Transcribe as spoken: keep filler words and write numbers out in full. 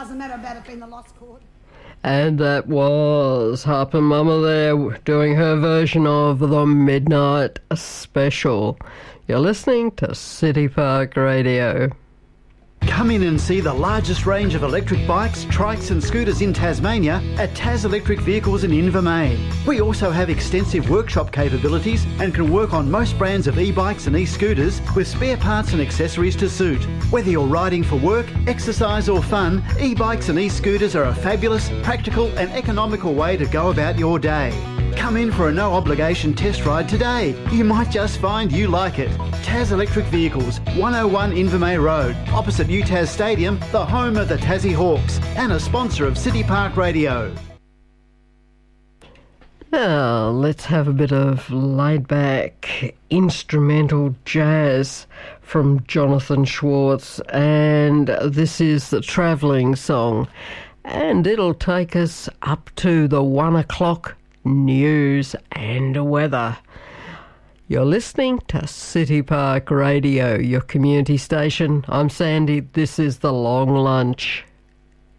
doesn't matter about it being the lost chord. And that was Harper Mama there doing her version of the Midnight Special. You're listening to City Park Radio. Come in and see the largest range of electric bikes, trikes and scooters in Tasmania at Tas Electric Vehicles in Invermay. We also have extensive workshop capabilities and can work on most brands of e-bikes and e-scooters with spare parts and accessories to suit. Whether you're riding for work, exercise or fun, e-bikes and e-scooters are a fabulous, practical and economical way to go about your day. Come in for a no-obligation test ride today. You might just find you like it. Tas Electric Vehicles, one oh one Invermay Road, opposite U T A S Stadium, the home of the Tassie Hawks, and a sponsor of City Park Radio. Now, let's have a bit of laid-back instrumental jazz from Jonathan Schwartz, and this is the Travelling Song, and it'll take us up to the one o'clock news and weather. You're listening to City Park Radio, your community station. I'm Sandy. This is The Long Lunch.